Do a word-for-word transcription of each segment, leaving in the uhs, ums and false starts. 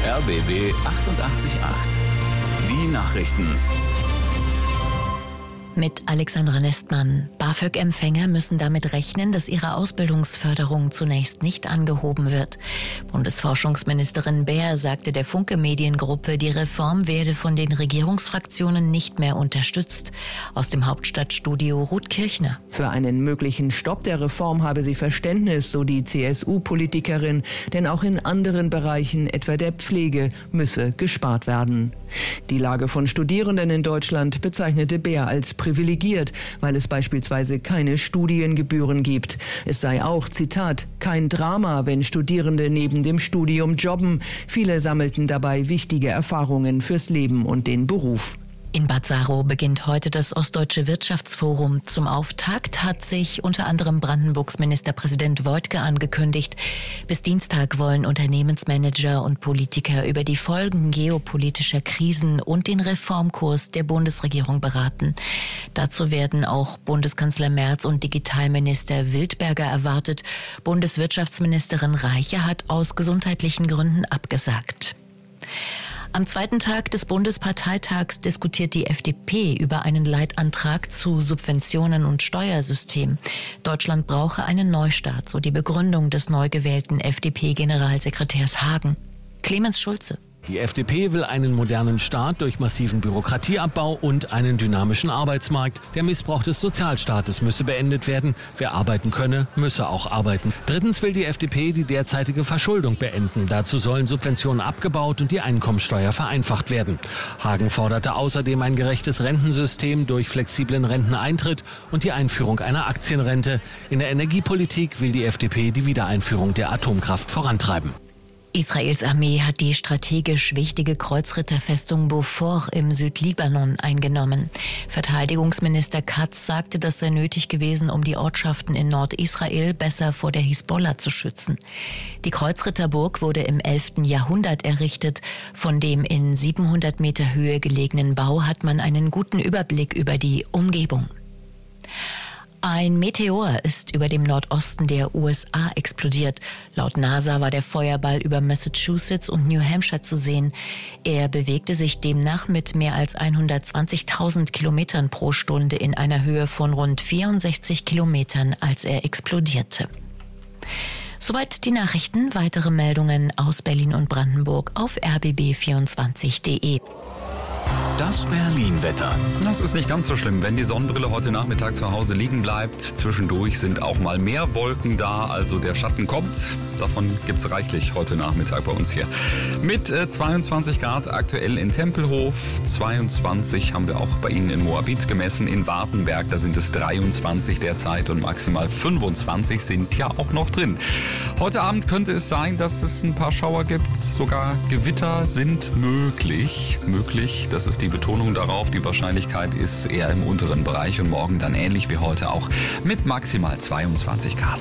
R B B achtundachtzig Komma acht. Die Nachrichten. Mit Alexandra Nestmann. BAföG-Empfänger müssen damit rechnen, dass ihre Ausbildungsförderung zunächst nicht angehoben wird. Bundesforschungsministerin Baer sagte der Funke Mediengruppe, die Reform werde von den Regierungsfraktionen nicht mehr unterstützt. Aus dem Hauptstadtstudio Ruth Kirchner. Für einen möglichen Stopp der Reform habe sie Verständnis, so die C S U-Politikerin, denn auch in anderen Bereichen, etwa der Pflege, müsse gespart werden. Die Lage von Studierenden in Deutschland bezeichnete Baer als privilegiert, weil es beispielsweise keine Studiengebühren gibt. Es sei auch, Zitat, kein Drama, wenn Studierende neben dem Studium jobben. Viele sammelten dabei wichtige Erfahrungen fürs Leben und den Beruf. In Bad Saro beginnt heute das Ostdeutsche Wirtschaftsforum. Zum Auftakt hat sich unter anderem Brandenburgs Ministerpräsident Woidke angekündigt. Bis Dienstag wollen Unternehmensmanager und Politiker über die Folgen geopolitischer Krisen und den Reformkurs der Bundesregierung beraten. Dazu werden auch Bundeskanzler Merz und Digitalminister Wildberger erwartet. Bundeswirtschaftsministerin Reiche hat aus gesundheitlichen Gründen abgesagt. Am zweiten Tag des Bundesparteitags diskutiert die F D P über einen Leitantrag zu Subventionen und Steuersystem. Deutschland brauche einen Neustart, so die Begründung des neu gewählten F D P-Generalsekretärs Hagen. Clemens Schulze. Die F D P will einen modernen Staat durch massiven Bürokratieabbau und einen dynamischen Arbeitsmarkt. Der Missbrauch des Sozialstaates müsse beendet werden. Wer arbeiten könne, müsse auch arbeiten. Drittens will die F D P die derzeitige Verschuldung beenden. Dazu sollen Subventionen abgebaut und die Einkommensteuer vereinfacht werden. Hagen forderte außerdem ein gerechtes Rentensystem durch flexiblen Renteneintritt und die Einführung einer Aktienrente. In der Energiepolitik will die F D P die Wiedereinführung der Atomkraft vorantreiben. Israels Armee hat die strategisch wichtige Kreuzritterfestung Beaufort im Südlibanon eingenommen. Verteidigungsminister Katz sagte, das sei nötig gewesen, um die Ortschaften in Nordisrael besser vor der Hisbollah zu schützen. Die Kreuzritterburg wurde im elften Jahrhundert errichtet. Von dem in siebenhundert Meter Höhe gelegenen Bau hat man einen guten Überblick über die Umgebung. Ein Meteor ist über dem Nordosten der U S A explodiert. Laut NASA war der Feuerball über Massachusetts und New Hampshire zu sehen. Er bewegte sich demnach mit mehr als hundertzwanzigtausend Kilometern pro Stunde in einer Höhe von rund vierundsechzig Kilometern, als er explodierte. Soweit die Nachrichten. Weitere Meldungen aus Berlin und Brandenburg auf r b b vierundzwanzig punkt de. Das Berlin-Wetter. Das ist nicht ganz so schlimm, wenn die Sonnenbrille heute Nachmittag zu Hause liegen bleibt. Zwischendurch sind auch mal mehr Wolken da, also der Schatten kommt. Davon gibt's reichlich heute Nachmittag bei uns hier. Mit äh, zweiundzwanzig Grad aktuell in Tempelhof, zweiundzwanzig haben wir auch bei Ihnen in Moabit gemessen. In Wartenberg, da sind es dreiundzwanzig derzeit und maximal fünfundzwanzig sind ja auch noch drin. Heute Abend könnte es sein, dass es ein paar Schauer gibt. Sogar Gewitter sind möglich. Möglich, das ist die Betonung darauf. Die Wahrscheinlichkeit ist eher im unteren Bereich und morgen dann ähnlich wie heute auch mit maximal zweiundzwanzig Grad.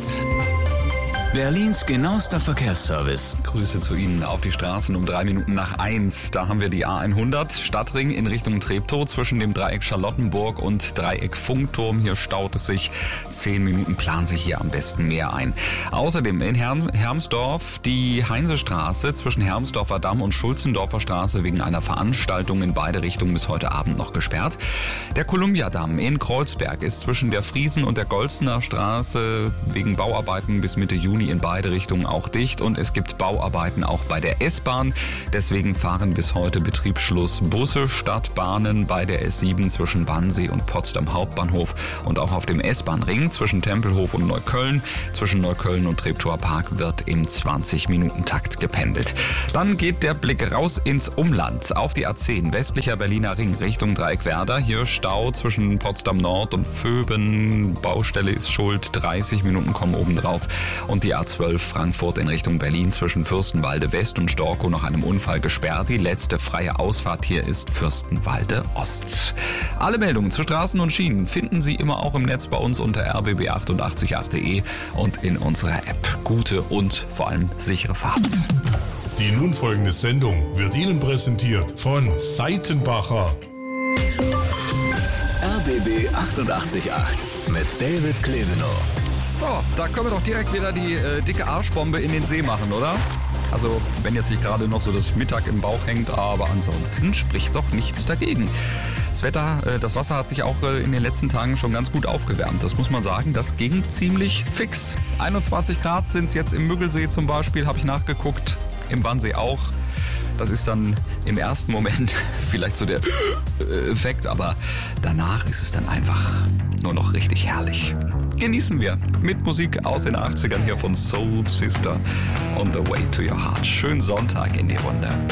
Berlins genauester Verkehrsservice. Grüße zu Ihnen auf die Straßen um drei Minuten nach eins. Da haben wir die A hundert, Stadtring in Richtung Treptow zwischen dem Dreieck Charlottenburg und Dreieck Funkturm. Hier staut es sich. Zehn Minuten planen Sie hier am besten mehr ein. Außerdem in Herm- Hermsdorf die Heinsestraße zwischen Hermsdorfer Damm und Schulzendorfer Straße wegen einer Veranstaltung in beide Richtungen bis heute Abend noch gesperrt. Der Kolumbiadamm in Kreuzberg ist zwischen der Friesen und der Golstener Straße wegen Bauarbeiten bis Mitte Juni in beide Richtungen auch dicht und es gibt Bauarbeiten auch bei der S-Bahn. Deswegen fahren bis heute Betriebsschluss Busse statt Bahnen bei der S sieben zwischen Wannsee und Potsdam Hauptbahnhof und auch auf dem S-Bahn-Ring zwischen Tempelhof und Neukölln. Zwischen Neukölln und Treptower Park wird im zwanzig-Minuten-Takt gependelt. Dann geht der Blick raus ins Umland auf die A zehn, westlicher Berliner Ring Richtung Dreieckwerder. Hier Stau zwischen Potsdam Nord und Vöben. Baustelle ist schuld, dreißig Minuten kommen obendrauf. Und die A zwölf Frankfurt in Richtung Berlin zwischen Fürstenwalde West und Storkow nach einem Unfall gesperrt. Die letzte freie Ausfahrt hier ist Fürstenwalde Ost. Alle Meldungen zu Straßen und Schienen finden Sie immer auch im Netz bei uns unter r b b achtundachtzig punkt acht punkt de und in unserer App. Gute und vor allem sichere Fahrt. Die nun folgende Sendung wird Ihnen präsentiert von Seitenbacher. R B B achtundachtzig Komma acht mit David Klevenow. So, da können wir doch direkt wieder die äh, dicke Arschbombe in den See machen, oder? Also wenn jetzt nicht gerade noch so das Mittag im Bauch hängt, aber ansonsten spricht doch nichts dagegen. Das Wetter, das Wasser hat sich auch in den letzten Tagen schon ganz gut aufgewärmt. Das muss man sagen, das ging ziemlich fix. einundzwanzig Grad sind es jetzt im Müggelsee zum Beispiel, habe ich nachgeguckt, im Wannsee auch. Das ist dann im ersten Moment vielleicht so der Effekt, aber danach ist es dann einfach nur noch richtig herrlich. Genießen wir mit Musik aus den achtzigern hier von Soul Sister on the Way to Your Heart. Schönen Sonntag in die Runde.